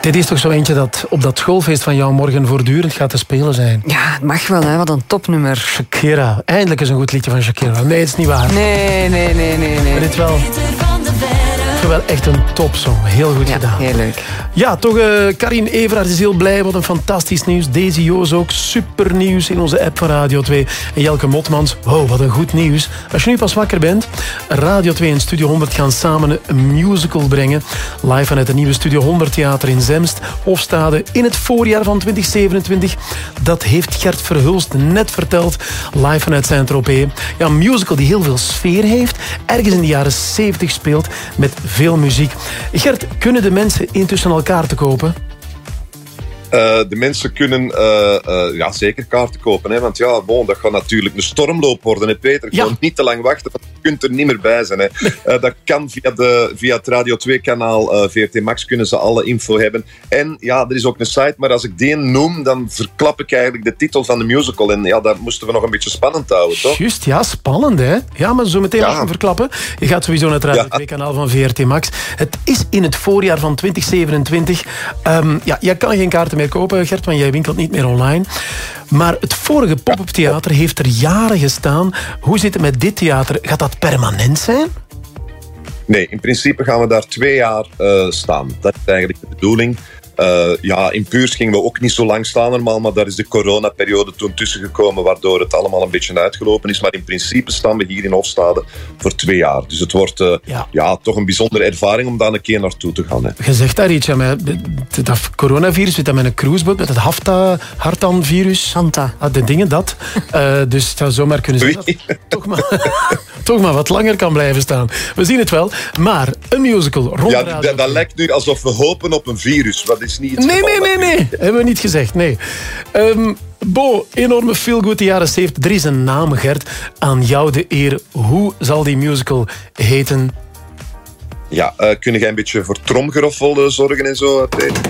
Dit is toch zo eentje dat op dat schoolfeest van jou morgen voortdurend gaat te spelen zijn? Ja, het mag wel, hè. Wat een topnummer. Shakira. Eindelijk is een goed liedje van Shakira. Nee, het is niet waar. Nee. Maar dit wel. Wel echt een topsong. Heel goed gedaan. Heel leuk. Ja, toch, Karin Everaerts is heel blij. Wat een fantastisch nieuws. Daisy Joos ook. Super nieuws in onze app van Radio 2. En Jelke Motmans. Wow, wat een goed nieuws. Als je nu pas wakker bent, Radio 2 en Studio 100 gaan samen een musical brengen. Live vanuit het nieuwe Studio 100 Theater in Zemst. Hofstade in het voorjaar van 2027. Dat heeft Gert Verhulst net verteld. Live vanuit Saint-Tropez. Ja, een musical die heel veel sfeer heeft. Ergens in de jaren 70 speelt. Met veel muziek. Gert, kunnen de mensen intussen al kaarten kopen? De mensen kunnen zeker kaarten kopen. Hè? Want dat gaat natuurlijk een stormloop worden. Hè, Peter? Gewoon niet te lang wachten, want je kunt er niet meer bij zijn. Hè? Dat kan via het Radio 2-kanaal VRT Max kunnen ze alle info hebben. En ja, er is ook een site, maar als ik die noem, dan verklap ik eigenlijk de titel van de musical. En ja, dat moesten we nog een beetje spannend houden, toch? Juist, ja, spannend, hè? Ja, maar zo meteen mag je verklappen. Je gaat sowieso naar het Radio 2-kanaal van VRT Max. Het is in het voorjaar van 2027. Jij kan geen kaarten meer kopen, Gert, want jij winkelt niet meer online. Maar het vorige pop-up theater heeft er jaren gestaan. Hoe zit het met dit theater? Gaat dat permanent zijn? Nee, in principe gaan we daar 2 jaar staan. Dat is eigenlijk de bedoeling. In Puurs gingen we ook niet zo lang staan normaal, maar daar is de coronaperiode toen tussen gekomen, waardoor het allemaal een beetje uitgelopen is. Maar in principe staan we hier in Hofstade voor 2 jaar. Dus het wordt toch een bijzondere ervaring om daar een keer naartoe te gaan. Hè. Je zegt daar iets, dat coronavirus, zit dat met een cruiseboot, met het Hartan-virus. Hanta. De dingen, dat. Dus het zou zomaar kunnen zijn dat toch maar wat langer kan blijven staan. We zien het wel. Maar een musical rond dat lijkt nu alsof we hopen op een virus. Wat is niet het geval. Nee. Hebben we niet gezegd, nee. Bo, enorme feelgood de jaren 70. Er is een naam, Gert. Aan jou de eer. Hoe zal die musical heten? Ja, kun jij een beetje voor tromgeroffel zorgen en zo?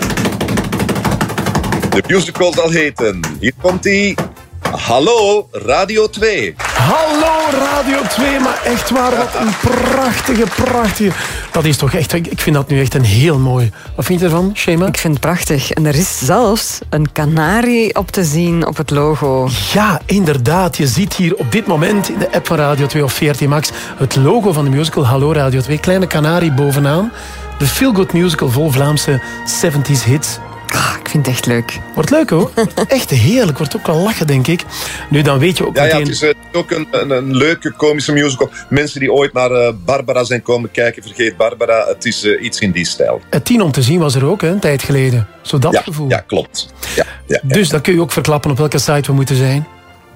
De musical zal heten... Hier komt ie... Hallo Radio 2. Hallo Radio 2, maar echt waar, wat een prachtige... Dat is toch echt, ik vind dat nu echt een heel mooi. Wat vind je ervan, Shema? Ik vind het prachtig. En er is zelfs een kanarie op te zien op het logo. Ja, inderdaad. Je ziet hier op dit moment in de app van Radio 2 of VRT Max het logo van de musical Hallo Radio 2. Kleine kanarie bovenaan. De feel-good musical vol Vlaamse 70s hits. Ik vind het echt leuk. Wordt leuk, hoor. Echt heerlijk. Wordt ook wel lachen, denk ik. Nu, dan weet je ook meteen... Ja, het is ook een leuke, komische musical. Mensen die ooit naar Barbara zijn komen kijken, vergeet Barbara. Het is iets in die stijl. Het 10 om te zien was er ook, hè, een tijd geleden. Zo dat gevoel. Ja, klopt. Ja. Dus dan kun je ook verklappen op welke site we moeten zijn.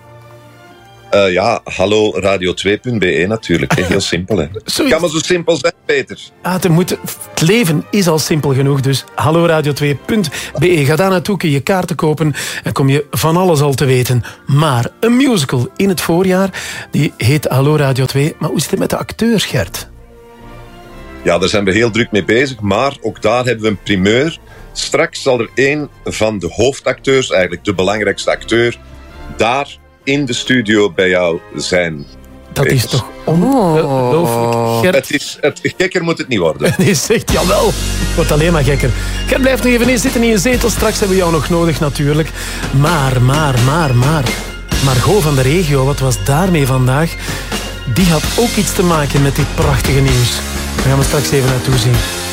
Hallo radio2.be natuurlijk. Heel simpel, hè. Kan maar zo simpel zijn, Peter. Het leven is al simpel genoeg, dus halloradio2.be. Ga daar naartoe, kun je kaarten kopen en kom je van alles al te weten. Maar een musical in het voorjaar, die heet Hallo Radio 2. Maar hoe zit het met de acteurs, Gert? Ja, daar zijn we heel druk mee bezig, maar ook daar hebben we een primeur. Straks zal er een van de hoofdacteurs, eigenlijk de belangrijkste acteur, daar in de studio bij jou zijn. Dat is toch ongelooflijk, Gert? Gekker moet het niet worden. Nee, zegt jawel. Het wordt alleen maar gekker. Gert, blijf nog even zitten in je zetel. Straks hebben we jou nog nodig, natuurlijk. Maar Margot van de regio, wat was daarmee vandaag? Die had ook iets te maken met dit prachtige nieuws. Daar gaan we straks even naartoe zien.